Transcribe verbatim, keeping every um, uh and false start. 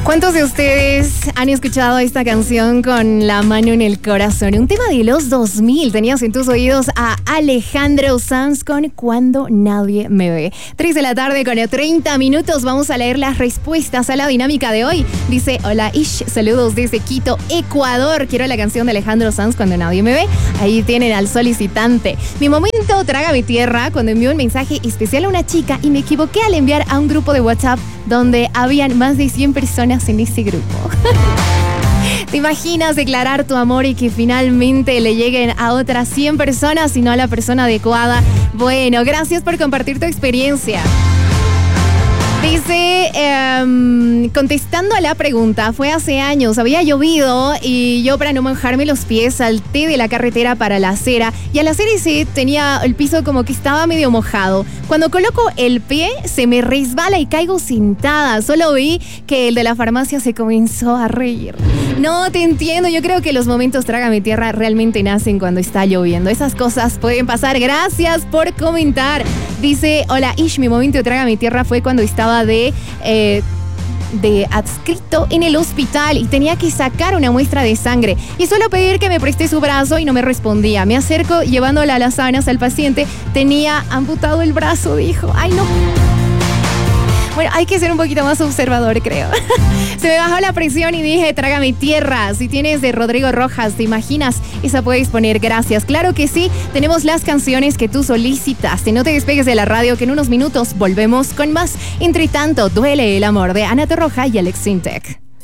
¿Cuántos de ustedes han escuchado esta canción con la mano en el corazón? Un tema de los dos mil. Tenías en tus oídos a Alejandro Sanz con Cuando Nadie Me Ve. tres de la tarde con treinta minutos. Vamos a leer las respuestas a la dinámica de hoy. Dice, hola Ish, saludos desde Quito, Ecuador. Quiero la canción de Alejandro Sanz, Cuando Nadie Me Ve. Ahí tienen al solicitante. Mi momento traga mi tierra cuando envió un mensaje especial a una chica y me equivoqué al enviar a un grupo de WhatsApp donde habían más de cien personas en ese grupo. ¿Te imaginas declarar tu amor y que finalmente le lleguen a otras cien personas y no a la persona adecuada? Bueno, gracias por compartir tu experiencia. Dice, eh, contestando a la pregunta, fue hace años, había llovido y yo para no mojarme los pies salté de la carretera para la acera y al hacer ese tenía el piso como que estaba medio mojado. Cuando coloco el pie se me resbala y caigo sentada. Solo vi que el de la farmacia se comenzó a reír. No te entiendo, yo creo que los momentos trágame tierra realmente nacen cuando está lloviendo. Esas cosas pueden pasar. Gracias por comentar. Dice, hola Ish, mi momento trágame tierra fue cuando estaba de, eh, de adscrito en el hospital y tenía que sacar una muestra de sangre y solo pedir que me preste su brazo y no me respondía. Me acerco llevándole a las sábanas al paciente, tenía amputado el brazo, dijo. Ay, no. Bueno, hay que ser un poquito más observador, creo. Se me bajó la presión y dije, trágame tierra. Si tienes de Rodrigo Rojas, ¿te imaginas? Esa puedes poner, gracias. Claro que sí, tenemos las canciones que tú solicitaste. No te despegues de la radio, que en unos minutos volvemos con más. Entre tanto, duele el amor de Ana Torroja y Alex Sintek.